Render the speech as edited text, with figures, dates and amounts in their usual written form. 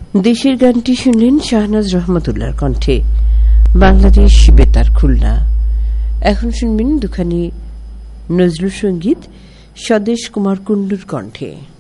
দেশের গানটি শুনলেন শাহনাজ রহমতুল্লাহর কণ্ঠে, বাংলাদেশ বেতার খুলনা। এখন শুনবেন দুখানি নজরুল সঙ্গীত স্বদেশ কুমার কুণ্ডুর কণ্ঠে।